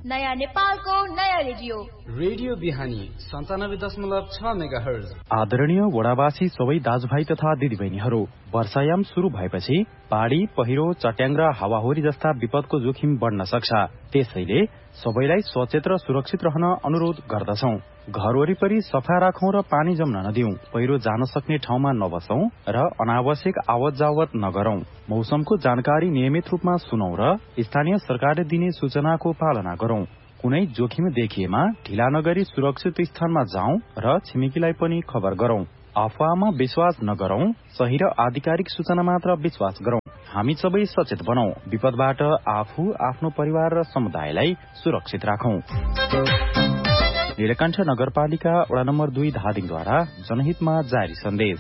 नयाँ नेपालको नयाँ रेडियो बिहानी 97.6 मेगाहर्ज। आदरणीय वडावासी सबै दाजुभाइ तथा दिदीबहिनीहरू, वर्षायाम शुरू भएपछि बाढी, पहिरो, चट्याङ र हावाहुरी जस्ता विपदको जोखिम बढ्न सक्छ। त्यसैले सबैलाई सचेत र सुरक्षित रहन अनुरोध गर्दछौं। घर वरिपरि सफा राखौं र पानी जम्न नदिउँ। पहिरो जान सक्ने ठाउँमा नबसौं र अनावश्यक आवत जावत नगरौं। मौसमको जानकारी नियमित रूपमा सुनौं र स्थानीय सरकारले दिने सूचनाको पालना गरौं। कुनै जोखिम देखिएमा ढिला नगरी सुरक्षित स्थानमा जाउँ र छिमेकीलाई पनि खबर गरौं। अफवाहमा विश्वास नगरौं, सही र आधिकारिक सूचना मात्र विश्वास गरौं। हामी सबै सचेत बनौं, विपदबाट आफू, आफ्नो परिवार र समुदायलाई सुरक्षित राखौं। नीलकण्ठ नगरपालिका वडा नम्बर 2 धादिङद्वारा जनहितमा जारी सन्देश।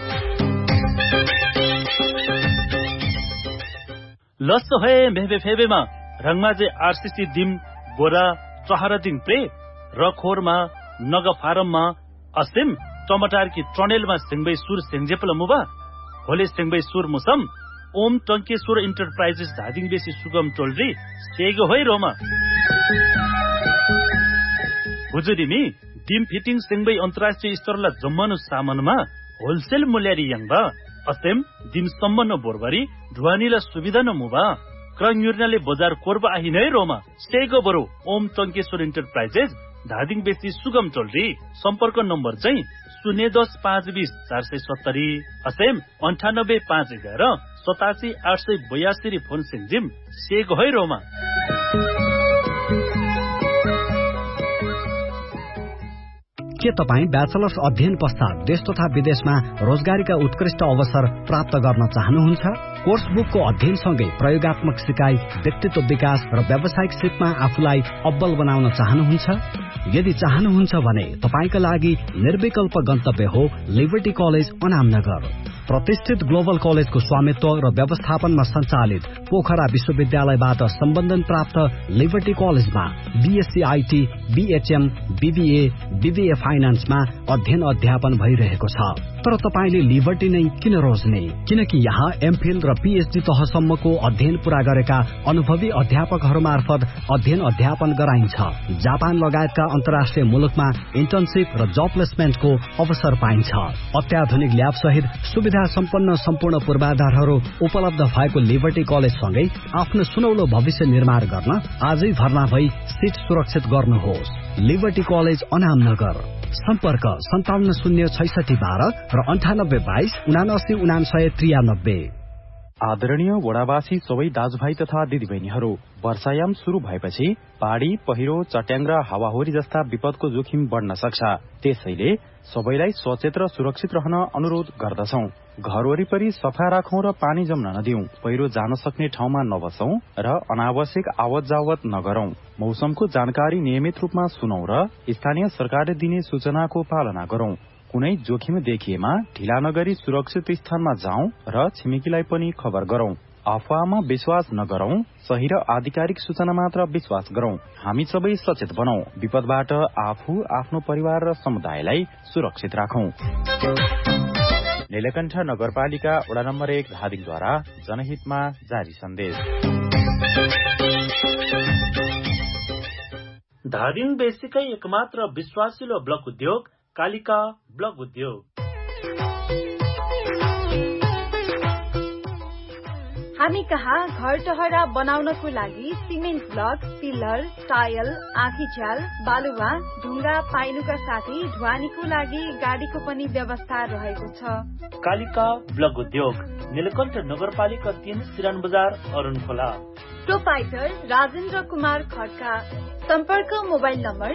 लस है मेहबे फेबेमा रंगमाजे आरसीसी दिम बोरा चहरदिङ प्रे रखोरमा नग फारममा असिम टमाटर की ट्रनेलमा सिंगबै सुर सेंजेपल मुबा होले सिंगबै सुर मुसम ओम टंकेश्वर इंटरप्राइजेस धादिङ बेसी सुगम टोलरी सेगो होइ रोमा हुजुरिमी डिम फिटिङ सिंगबै अन्तर्राष्ट्रिय स्तरला जम्मनु सामानमा होलसेल मूल्यरी यङबा असेम दिम सम्मन बोरबरी ढुवानीला सुविधा न मुबा क्रन्युर्नाले बजार कोर्बा आहिनै रोमा सेगो बरो ओम टंकेश्वर इंटरप्राइजेस धादिङ बेसी सुगम टोलरी सम्पर्क नम्बर चाहिँ 010-520-470 असेम 98-511 87-882 फोन सिंजिम सेगो है रोमा। के तपाईँ ब्याचलर्स अध्ययन पश्चात देश तथा विदेशमा रोजगारीका उत्कृष्ट अवसर प्राप्त गर्न चाहनुहुन्छ? कोर्स बुकको अध्ययनसँगै प्रयोगात्मक सिकाइ, व्यक्तित्व विकास र व्यावसायिक सिपमा आफूलाई अब्बल बनाउन चाहनुहुन्छ? यदि चाहनुहुन्छ भने तपाईका लागि निर्विकल्प गन्तव्य हो लिबर्टी कलेज अनामनगर। प्रतिष्ठित ग्लोबल कलेजको स्वामित्व र व्यवस्थापनमा सञ्चालित पोखरा विश्वविद्यालयबाट सम्बन्धन प्राप्त लिबर्टी कलेजमा BSc IT, BHM, BBA, BBA फाइनान्समा अध्ययन अध्यापन भइरहेको छ। तर तपाईले लिबर्टी नै किन रोज्ने? किनकि यहाँ एमफिल र पीएचडी तहसम्मको अध्ययन पूरा गरेका अनुभवी अध्यापकहरू मार्फत अध्ययन अध्यापन गराइन्छ। जापान लगायतका अन्तर्राष्ट्रिय मुलुकमा इन्टर्नशिप र जब प्लेसमेन्टको अवसर पाइन्छ। अत्याधुनिक ल्याब सहित सुविधा सम्पन्न सम्पूर्ण पूर्वाधारहरू उपलब्ध भएको लिबर्टी कलेज सँगै आफ्नो सुनौलो भविष्य निर्माण गर्न आजै भर्ना भई सिट सुरक्षित गर्नुहोस्। Liberty college Anamnagar. सम्पर्क 570612 र 9822-799993। आदरणीय वडावासी सबै दाजुभाइ तथा दिदीबहिनीहरू, वर्षायाम शुरू भएपछि बाढी, पहिरो, चट्याङ र हावाहुरी जस्ता विपदको जोखिम बढ्न सक्छ। त्यसैले सबैलाई सचेत र सुरक्षित रहन अनुरोध गर्दछौं। घर वरिपरि सफा राखौं र पानी जम्न नदिउँ। पहिरो जान सक्ने ठाउँमा नबसौं र अनावश्यक आवत जावत नगरौं। मौसमको जानकारी नियमित रूपमा सुनौं र स्थानीय सरकारले दिने सूचनाको पालना गरौं। कुनै जोखिम देखिएमा ढिला नगरी सुरक्षित स्थानमा जाउँ र छिमेकीलाई पनि खबर गरौं। अफवाहमा विश्वास नगरौं, सही र आधिकारिक सूचना मात्र विश्वास गरौं। हामी सबै सचेत बनौं, विपदबाट आफू, आफ्नो परिवार र समुदायलाई सुरक्षित राखौं। नीलकण्ठ नगरपालिका वडा नम्बर 1 धादिङद्वारा जनहितमा जारी सन्देश। धादिङ बेसीकै एकमात्र विश्वासिलो ब्लक उद्योग कालिका ब्लक उद्योग। हामी कहाँ घर टहरा बनाउनको लागि सिमेन्ट ब्लक, पिलर, टायल, आँखीझ्याल, बालुवा, ढुङ्गा पाइनुका साथै ढुवानीको लागि गाडीको पनि व्यवस्था रहेको छ। कालिका ब्लक उद्योग नीलकण्ठ नगरपालिका 3 सिरान बजार अरुणखोला। प्रोपाइटर राजेन्द्र कुमार खड्का। सम्पर्क मोबाइल नम्बर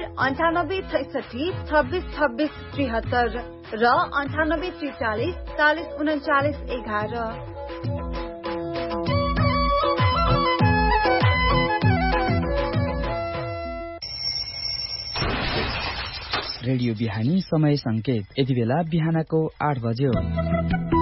9863262673 र 9843403911। रेडियो बिहानी समय संकेत यति बेला बिहानको 8 बज्यो।